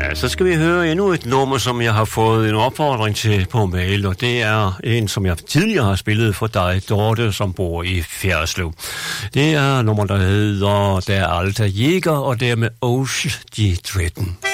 Ja, så skal vi høre endnu et nummer, som jeg har fået en opfordring til på mail, og det er en, som jeg tidligere har spillet for dig, Dorte, som bor i Fjerdslev. Det er nummer, der hedder Der Alter Jäger, og det er med Osh de Dretten.